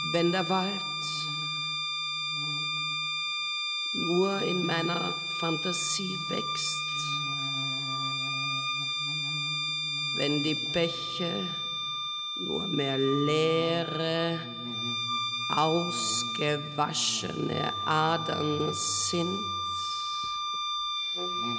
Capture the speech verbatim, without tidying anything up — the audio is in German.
Wenn der Wald nur in meiner Fantasie wächst, wenn die Bäche nur mehr leere, ausgewaschene Adern sind,